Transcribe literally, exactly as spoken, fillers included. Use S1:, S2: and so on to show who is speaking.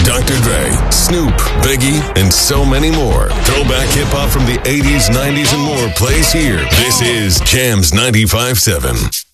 S1: Doctor Dre, Snoop, Biggie, and so many more. Throwback hip-hop from the eighties, nineties, and more plays here. This is Jams ninety-five point seven.